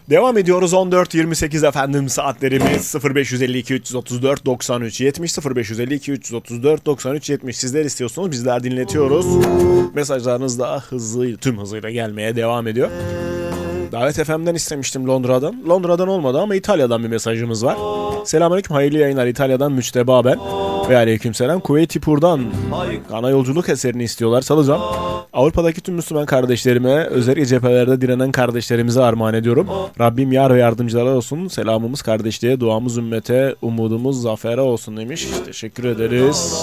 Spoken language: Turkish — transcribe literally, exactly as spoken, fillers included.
Devam ediyoruz on dört yirmi sekiz efendim saatlerimiz sıfır beş elli iki üç otuz dört doksan üç yetmiş sıfır beş elli iki üç otuz dört doksan üç yetmiş sizler istiyorsunuz bizler dinletiyoruz. Mesajlarınız da hızlı tüm hızıyla gelmeye devam ediyor. Davet F M'den istemiştim Londra'dan. Londra'dan olmadı ama İtalya'dan bir mesajımız var. Selamünaleyküm, hayırlı yayınlar. İtalya'dan Müçteba ben. Ve aleykümselam. Kuveytipur'dan ana yolculuk eserini istiyorlar. Salacağım. Avrupa'daki tüm Müslüman kardeşlerime, özellikle cephelerde direnen kardeşlerimize armağan ediyorum. Rabbim yar ve yardımcıları olsun. Selamımız kardeşliğe, duamız ümmete, umudumuz zafere olsun demiş. Teşekkür ederiz.